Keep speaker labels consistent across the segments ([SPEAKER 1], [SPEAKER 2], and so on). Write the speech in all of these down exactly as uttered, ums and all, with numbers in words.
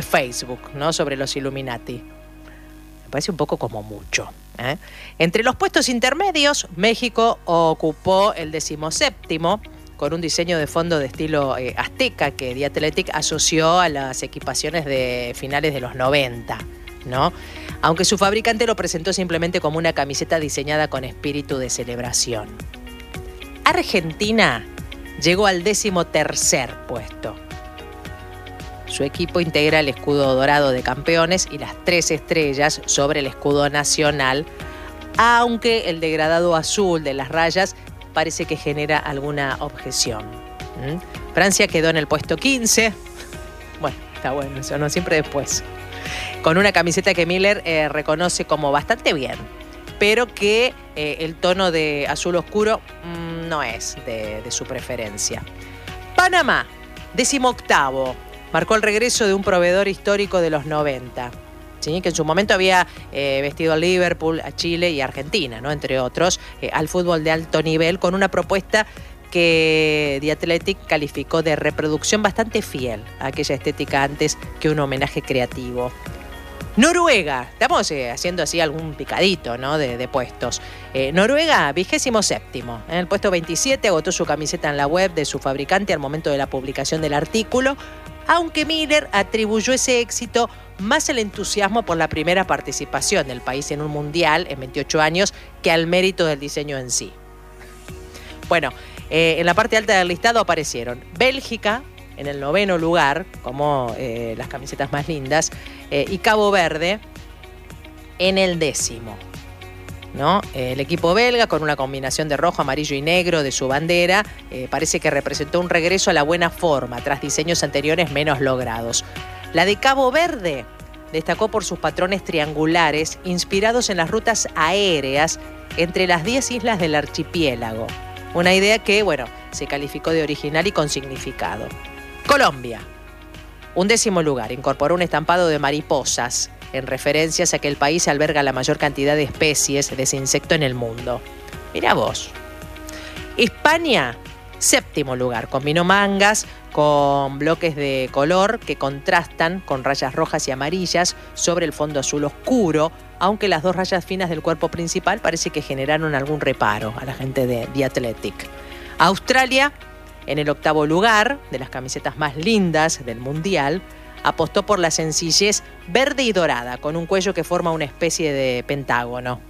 [SPEAKER 1] Facebook, ¿no?, sobre los Illuminati. Me parece un poco como mucho, ¿eh? Entre los puestos intermedios, México ocupó el decimoséptimo, con un diseño de fondo de estilo eh, azteca que The Athletic asoció a las equipaciones de finales de los noventa, ¿no? Aunque su fabricante lo presentó simplemente como una camiseta diseñada con espíritu de celebración. Argentina llegó al decimotercer puesto. Su equipo integra el escudo dorado de campeones y las tres estrellas sobre el escudo nacional, aunque el degradado azul de las rayas parece que genera alguna objeción. ¿Mm? Francia quedó en el puesto quince. Bueno, está bueno eso, ¿no? Siempre después. Con una camiseta que Miller eh, reconoce como bastante bien, pero que eh, el tono de azul oscuro mmm, no es de, de su preferencia. Panamá, decimoctavo, marcó el regreso de un proveedor histórico de los noventa. ¿Sí? Que en su momento había eh, vestido a Liverpool, a Chile y a Argentina, ¿no?, entre otros, eh, al fútbol de alto nivel, con una propuesta que The Athletic calificó de reproducción bastante fiel a aquella estética antes que un homenaje creativo. Noruega, estamos eh, haciendo así algún picadito, ¿no?, de, de puestos. Eh, Noruega, vigésimo séptimo. En el puesto veintisiete agotó su camiseta en la web de su fabricante al momento de la publicación del artículo, aunque Miller atribuyó ese éxito más al entusiasmo por la primera participación del país en un mundial en veintiocho años que al mérito del diseño en sí. Bueno, eh, en la parte alta del listado aparecieron Bélgica en el noveno lugar, como eh, las camisetas más lindas, eh, y Cabo Verde en el décimo, ¿no? El equipo belga, con una combinación de rojo, amarillo y negro de su bandera, eh, parece que representó un regreso a la buena forma tras diseños anteriores menos logrados. La de Cabo Verde destacó por sus patrones triangulares inspirados en las rutas aéreas entre las diez islas del archipiélago. Una idea que, bueno, se calificó de original y con significado. Colombia, un décimo lugar, incorporó un estampado de mariposas en referencias a que el país alberga la mayor cantidad de especies de ese insecto en el mundo. Mirá vos. España, séptimo lugar, combinó mangas con bloques de color que contrastan con rayas rojas y amarillas sobre el fondo azul oscuro, aunque las dos rayas finas del cuerpo principal parece que generaron algún reparo a la gente de The Athletic. Australia, en el octavo lugar de las camisetas más lindas del Mundial, apostó por la sencillez verde y dorada, con un cuello que forma una especie de pentágono.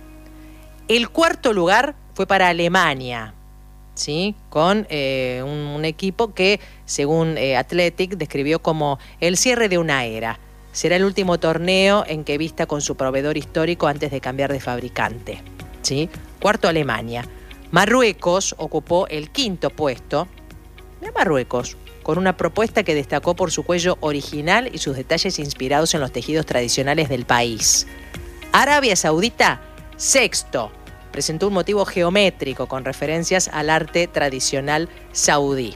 [SPEAKER 1] El cuarto lugar fue para Alemania, ¿sí?, con eh, un, un equipo que, según eh, Athletic, describió como el cierre de una era. Será el último torneo en que vista con su proveedor histórico antes de cambiar de fabricante, ¿sí? Cuarto, Alemania. Marruecos ocupó el quinto puesto. Mira, Marruecos, con una propuesta que destacó por su cuello original y sus detalles inspirados en los tejidos tradicionales del país. Arabia Saudita, sexto, presentó un motivo geométrico con referencias al arte tradicional saudí.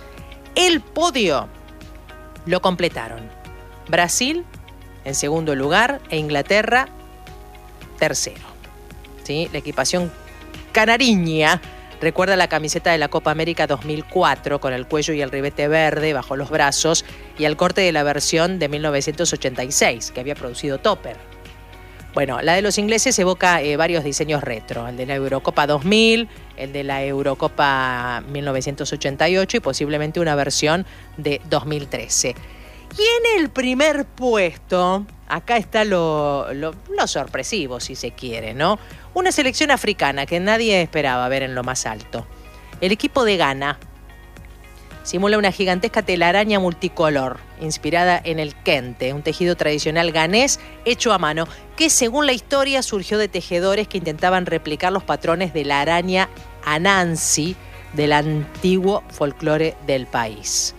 [SPEAKER 1] El podio lo completaron Brasil en segundo lugar e Inglaterra tercero. ¿Sí? La equipación canariña recuerda la camiseta de la Copa América dos mil cuatro con el cuello y el ribete verde bajo los brazos y el corte de la versión de mil novecientos ochenta y seis que había producido Topper. Bueno, la de los ingleses evoca eh, varios diseños retro, el de la Eurocopa dos mil, el de la Eurocopa mil novecientos ochenta y ocho y posiblemente una versión de dos mil trece. Y en el primer puesto, acá está lo, lo, lo sorpresivo, si se quiere, ¿no? Una selección africana que nadie esperaba ver en lo más alto. El equipo de Ghana simula una gigantesca telaraña multicolor, inspirada en el kente, un tejido tradicional ganés hecho a mano, que según la historia surgió de tejedores que intentaban replicar los patrones de la araña Anansi del antiguo folclore del país.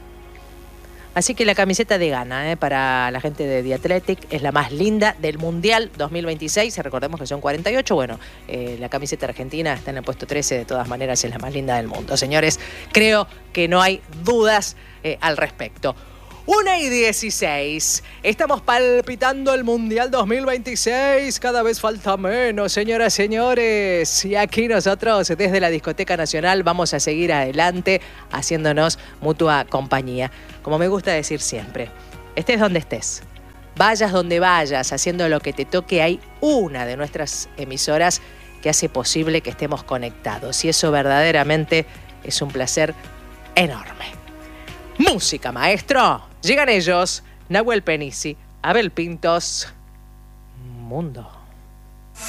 [SPEAKER 1] Así que la camiseta de Ghana, eh, para la gente de The Athletic, es la más linda del Mundial dos mil veintiséis. Recordemos que son cuarenta y ocho. Bueno, eh, la camiseta argentina está en el puesto trece. De todas maneras, es la más linda del mundo. Señores, creo que no hay dudas eh, al respecto. una y dieciséis. Estamos palpitando el Mundial dos mil veintiséis. Cada vez falta menos, señoras y señores. Y aquí nosotros, desde la Discoteca Nacional, vamos a seguir adelante haciéndonos mutua compañía. Como me gusta decir siempre, estés donde estés, Vayas donde vayas, haciendo lo que te toque, hay una de nuestras emisoras que hace posible que estemos conectados. Y eso verdaderamente es un placer enorme. Música, maestro. Llegan ellos, Nahuel Penisi, Abel Pintos, Mundo.